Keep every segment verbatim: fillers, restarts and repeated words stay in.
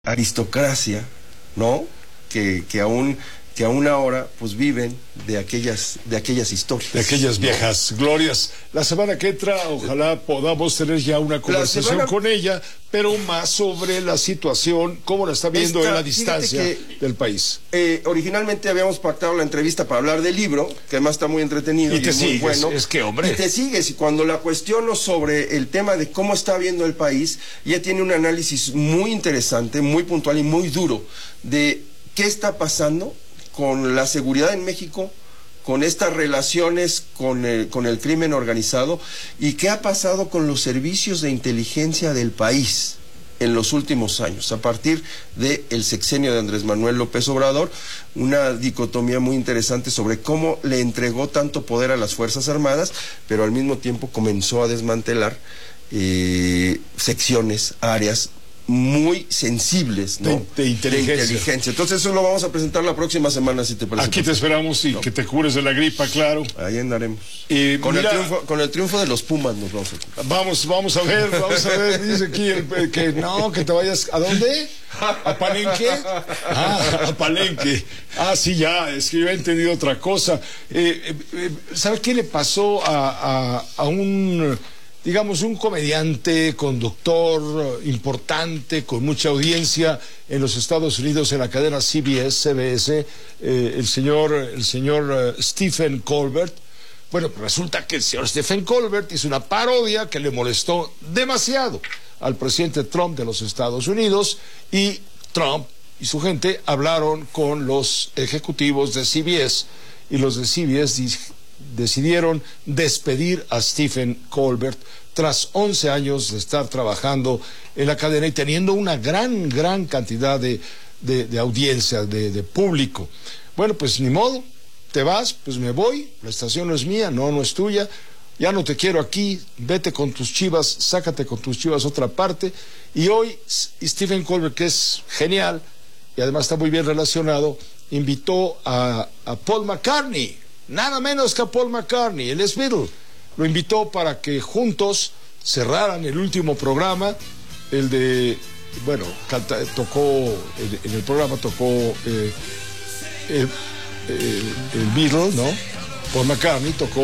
aristocracia, ¿no? Que, que aún que aún ahora pues viven de aquellas de aquellas historias, de aquellas viejas, ¿no?, glorias. La semana que entra ojalá podamos tener ya una conversación semana... con ella, pero más sobre la situación, cómo la está viendo Esta, en la distancia que, del país. Eh, originalmente habíamos pactado la entrevista para hablar del libro, que además está muy entretenido y, y te es sigues, muy bueno. Es que, hombre. Y te sigues, y cuando la cuestiono sobre el tema de cómo está viendo el país, ella tiene un análisis muy interesante, muy puntual y muy duro de qué está pasando con la seguridad en México, con estas relaciones con el, con el crimen organizado, y qué ha pasado con los servicios de inteligencia del país en los últimos años, a partir del sexenio de Andrés Manuel López Obrador, una dicotomía muy interesante sobre cómo le entregó tanto poder a las Fuerzas Armadas, pero al mismo tiempo comenzó a desmantelar eh, secciones, áreas muy sensibles, ¿no?, de, de, inteligencia. de inteligencia. Entonces eso lo vamos a presentar la próxima semana, si te parece. Aquí te esperamos y no. que te cures de la gripa, claro. Ahí andaremos. Y con, mira, el triunfo, con el triunfo de los Pumas nos vamos a... Vamos, vamos a ver, vamos a ver. Dice aquí el, que no, que te vayas... ¿A dónde? ¿A Palenque? Ah, a Palenque. Ah, sí, ya, es que yo he entendido otra cosa. Eh, eh, ¿Sabes qué le pasó a, a, a un... digamos, un comediante, conductor importante, con mucha audiencia en los Estados Unidos en la cadena C B S, C B S, eh, el señor, el señor uh, Stephen Colbert? Bueno, resulta que el señor Stephen Colbert hizo una parodia que le molestó demasiado al presidente Trump de los Estados Unidos, y Trump y su gente hablaron con los ejecutivos de C B S, y los de C B S decidieron despedir a Stephen Colbert tras once años de estar trabajando en la cadena y teniendo una gran, gran cantidad de, de, de audiencia, de, de público. Bueno, pues ni modo, te vas, pues me voy, la estación no es mía, no, no es tuya, ya no te quiero aquí, vete con tus Chivas, sácate con tus Chivas a otra parte. Y hoy Stephen Colbert, que es genial y además está muy bien relacionado, invitó a, a Paul McCartney, nada menos que a Paul McCartney, el Beatle. Lo invitó para que juntos cerraran el último programa, el de, bueno, canta, tocó, en, en el programa tocó eh, el, el, el Beatle, ¿no? Paul McCartney tocó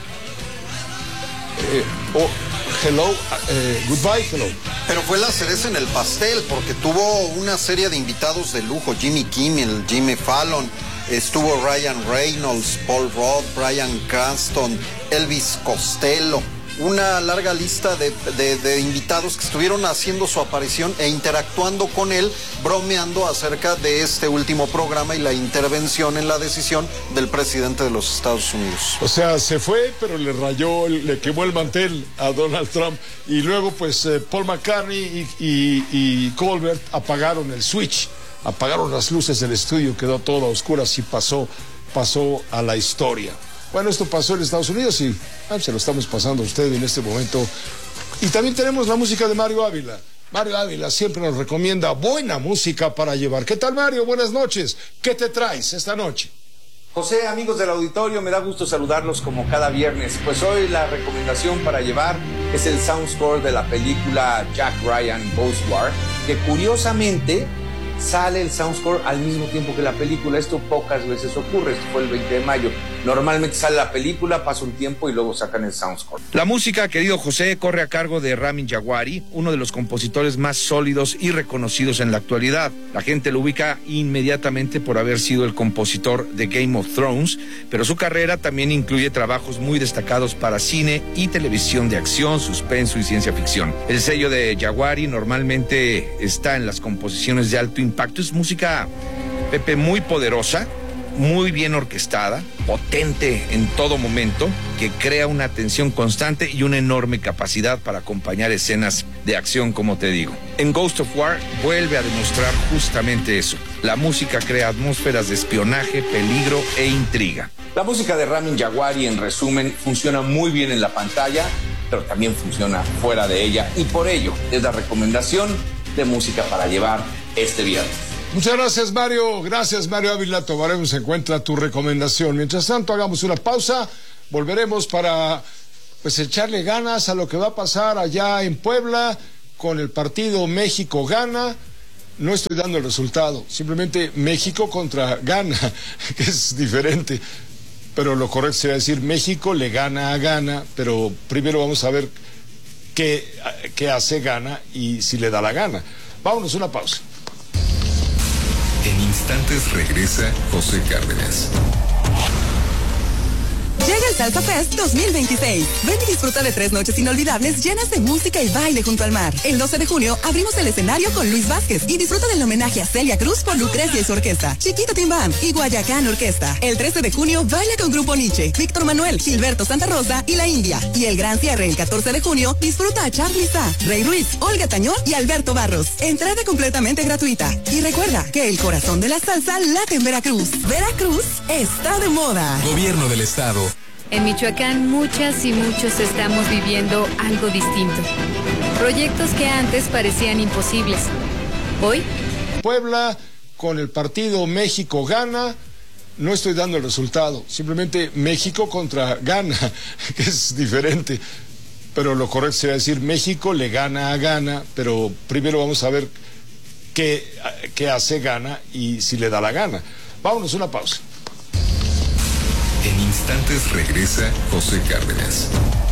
eh, oh, Hello, eh, Goodbye, Hello. Pero fue la cereza en el pastel, porque tuvo una serie de invitados de lujo: Jimmy Kimmel, Jimmy Fallon, estuvo Ryan Reynolds, Paul Rudd, Bryan Cranston, Elvis Costello, una larga lista de, de, de invitados que estuvieron haciendo su aparición e interactuando con él, bromeando acerca de este último programa y la intervención en la decisión del presidente de los Estados Unidos. O sea, se fue, pero le rayó, le quemó el mantel a Donald Trump, y luego pues eh, Paul McCartney y, y, y Colbert apagaron el switch, apagaron las luces del estudio, quedó todo a oscuras y pasó, pasó a la historia. Bueno, esto pasó en Estados Unidos y ah, se lo estamos pasando a usted en este momento. Y también tenemos la música de Mario Ávila. Mario Ávila siempre nos recomienda buena música para llevar. ¿Qué tal, Mario? Buenas noches. ¿Qué te traes esta noche? José, amigos del auditorio, me da gusto saludarlos como cada viernes. Pues hoy la recomendación para llevar es el soundscore de la película Jack Ryan Ghost War, que curiosamente sale el soundscore al mismo tiempo que la película. Esto pocas veces ocurre, esto fue el veinte de mayo. Normalmente sale la película, pasa un tiempo y luego sacan el soundscore. La música, querido José, corre a cargo de Ramin Djawadi, uno de los compositores más sólidos y reconocidos en la actualidad. La gente lo ubica inmediatamente por haber sido el compositor de Game of Thrones, pero su carrera también incluye trabajos muy destacados para cine y televisión de acción, suspenso y ciencia ficción. El sello de Djawadi normalmente está en las composiciones de alto impacto. Es música, Pepe, muy poderosa, muy bien orquestada, potente en todo momento, que crea una tensión constante y una enorme capacidad para acompañar escenas de acción, como te digo. En Ghost of War vuelve a demostrar justamente eso. La música crea atmósferas de espionaje, peligro e intriga. La música de Ramin Djawadi, en resumen, funciona muy bien en la pantalla, pero también funciona fuera de ella, y por ello es la recomendación de música para llevar este viernes. Muchas gracias, Mario. Gracias, Mario Ávila. Tomaremos en cuenta tu recomendación. Mientras tanto, hagamos una pausa. Volveremos para pues echarle ganas a lo que va a pasar allá en Puebla con el partido México-Ghana. no estoy dando el resultado. Simplemente México contra Ghana, que es diferente. Pero lo correcto sería decir México le gana a Ghana, pero primero vamos a ver qué, qué hace Ghana y si le da la gana. Vámonos, una pausa. En instantes regresa José Cárdenas. Llega el Salsa Fest dos mil veintiséis. Ven y disfruta de tres noches inolvidables llenas de música y baile junto al mar. El doce de junio abrimos el escenario con Luis Vázquez y disfruta del homenaje a Celia Cruz por Lucrecia y su orquesta, Chiquito Tim Bam y Guayacán Orquesta. El trece de junio baila con Grupo Nietzsche, Víctor Manuel, Gilberto Santa Rosa y La India. Y el gran cierre el catorce de junio disfruta a Charly Sa, Rey Ruiz, Olga Tañón y Alberto Barros. Entrada completamente gratuita. Y recuerda que el corazón de la salsa late en Veracruz. Veracruz está de moda. Gobierno del Estado. En Michoacán muchas y muchos estamos viviendo algo distinto. Proyectos que antes parecían imposibles. Hoy, Puebla con el partido México gana, no estoy dando el resultado. Simplemente México contra Ghana, que es diferente. Pero lo correcto sería decir México le gana a Ghana, pero primero vamos a ver qué, qué hace Ghana y si le da la gana. Vámonos, una pausa. En instantes regresa José Cárdenas.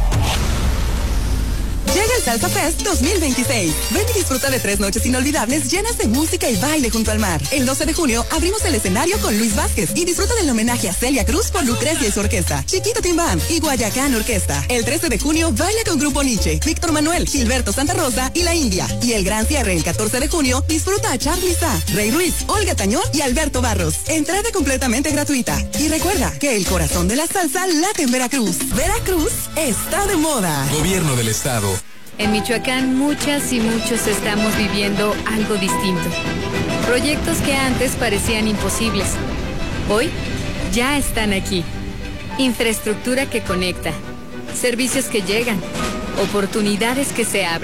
Llega el Salsa Fest dos mil veintiséis. Ven y disfruta de tres noches inolvidables llenas de música y baile junto al mar. El doce de junio abrimos el escenario con Luis Vázquez y disfruta del homenaje a Celia Cruz por Lucrecia y su orquesta, Chiquito Tim Bam y Guayacán Orquesta. El trece de junio baila con Grupo Nietzsche, Víctor Manuel, Gilberto Santa Rosa y La India. Y el gran cierre el catorce de junio disfruta a Charly Sa, Rey Ruiz, Olga Tañón y Alberto Barros. Entrada completamente gratuita. Y recuerda que el corazón de la salsa late en Veracruz. Veracruz está de moda. Gobierno del Estado. en Michoacán muchas y muchos estamos viviendo algo distinto. Proyectos que antes parecían imposibles. Hoy ya están aquí. Infraestructura que conecta. Servicios que llegan. Oportunidades que se abren.